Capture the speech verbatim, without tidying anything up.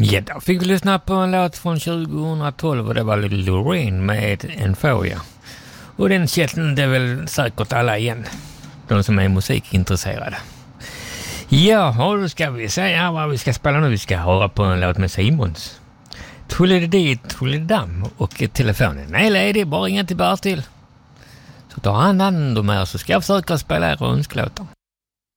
Ja, då fick vi lyssna på en låt från tjugohundratolv och det var Loreen med Euphoria. Och den kände väl säkert alla igen, de som är musikintresserade. Ja, och då ska vi säga vad vi ska spela nu. Vi ska höra på en låt med Simons. Tullididi, tullidam och telefonen. Nej, ledig, bara ringa till Bertil. Så tar han hand om er så ska jag försöka spela er önskelåtar.